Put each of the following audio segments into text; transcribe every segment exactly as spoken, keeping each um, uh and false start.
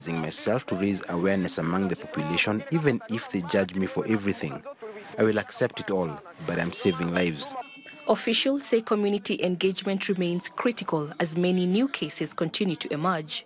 myself to raise awareness among the population, even if they judge me for everything. I will accept it all, but I'm saving lives. Officials say community engagement remains critical as many new cases continue to emerge.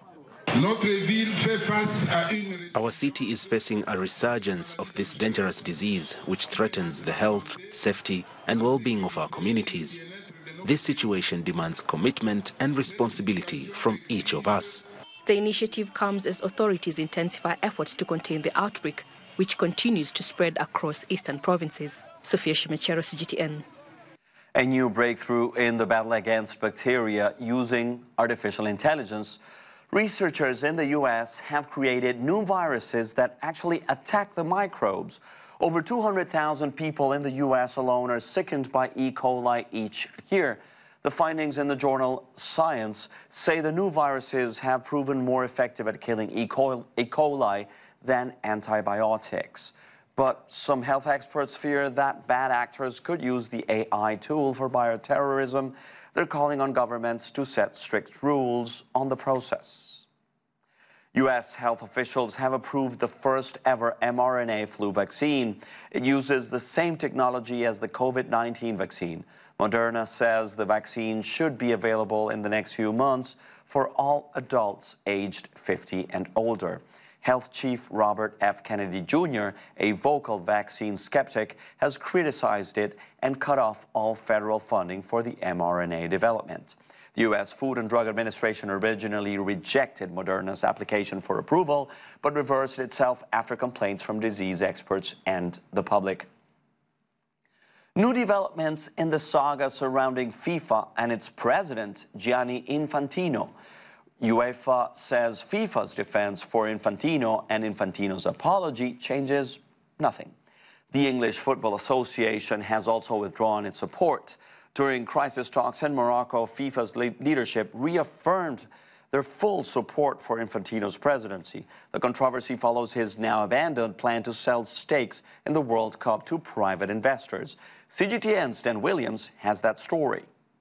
Our city is facing a resurgence of this dangerous disease which threatens the health, safety and well-being of our communities. This situation demands commitment and responsibility from each of us. The initiative comes as authorities intensify efforts to contain the outbreak, which continues to spread across eastern provinces. Sophia Shimechero, C G T N. A new breakthrough in the battle against bacteria using artificial intelligence. Researchers in the U S have created new viruses that actually attack the microbes. Over two hundred thousand people in the U S alone are sickened by E. coli each year. The findings in the journal Science say the new viruses have proven more effective at killing E. coli than antibiotics. But some health experts fear that bad actors could use the A I tool for bioterrorism. They're calling on governments to set strict rules on the process. U S health officials have approved the first ever mRNA flu vaccine. It uses the same technology as the COVID nineteen vaccine. Moderna says the vaccine should be available in the next few months for all adults aged fifty and older. Health Chief Robert F. Kennedy Junior, a vocal vaccine skeptic, has criticized it and cut off all federal funding for the mRNA development. The U S Food and Drug Administration originally rejected Moderna's application for approval, but reversed itself after complaints from disease experts and the public. New developments in the saga surrounding FIFA and its president, Gianni Infantino. UEFA says FIFA's defense for Infantino and Infantino's apology changes nothing. The English Football Association has also withdrawn its support. During crisis talks in Morocco, FIFA's leadership reaffirmed their full support for Infantino's presidency. The controversy follows his now abandoned plan to sell stakes in the World Cup to private investors. C G T N's Dan Williams has that story.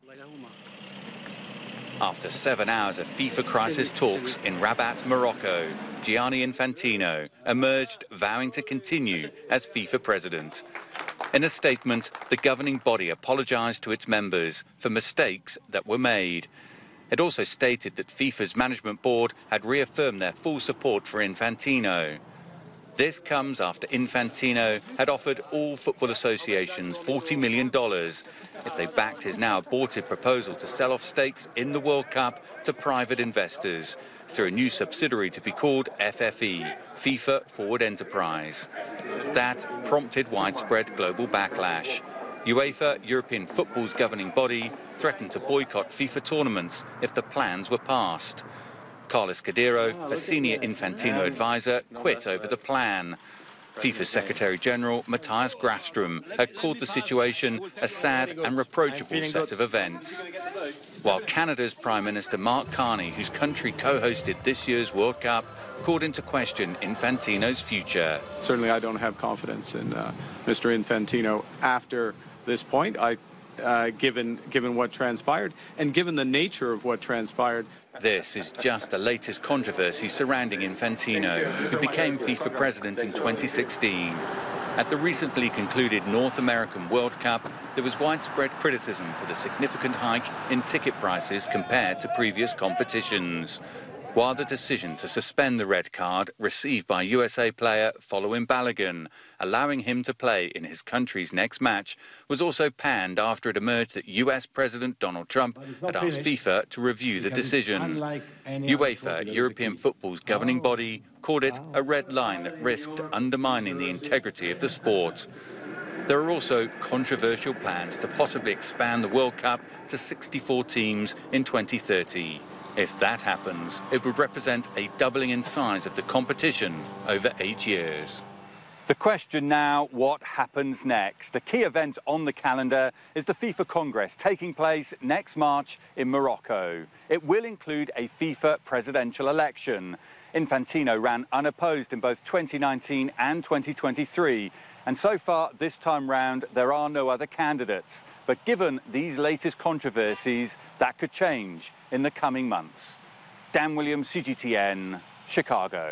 After seven hours of FIFA crisis talks in Rabat, Morocco, Gianni Infantino emerged vowing to continue as FIFA president. In a statement, the governing body apologized to its members for mistakes that were made. It also stated that FIFA's management board had reaffirmed their full support for Infantino. This comes after Infantino had offered all football associations forty million dollars if they backed his now aborted proposal to sell off stakes in the World Cup to private investors through a new subsidiary to be called F F E, FIFA Forward Enterprise. That prompted widespread global backlash. UEFA, European football's governing body, threatened to boycott FIFA tournaments if the plans were passed. Carlos Cordero, a senior Infantino advisor, quit over the plan. FIFA Secretary-General Matthias Grafstrom had called the situation a sad and reproachable set of events. While Canada's Prime Minister Mark Carney, whose country co-hosted this year's World Cup, called into question Infantino's future. Certainly I don't have confidence in uh, Mister Infantino after this point, I, uh, given, given what transpired and given the nature of what transpired. This is just the latest controversy surrounding Infantino, who became FIFA president in twenty sixteen. At the recently concluded North American World Cup, there was widespread criticism for the significant hike in ticket prices compared to previous competitions. While the decision to suspend the red card received by U S A player Folarin Balogun, allowing him to play in his country's next match, was also panned after it emerged that U S President Donald Trump had asked FIFA to review the decision. UEFA, European football's governing body, called it a red line that risked undermining the integrity of the sport. There are also controversial plans to possibly expand the World Cup to sixty-four teams in twenty thirty. If that happens, it would represent a doubling in size of the competition over eight years. The question now, what happens next? The key event on the calendar is the FIFA Congress taking place next March in Morocco. It will include a FIFA presidential election. Infantino ran unopposed in both twenty nineteen and twenty twenty-three. And so far, this time round, there are no other candidates. But given these latest controversies, that could change in the coming months. Dan Williams, C G T N, Chicago.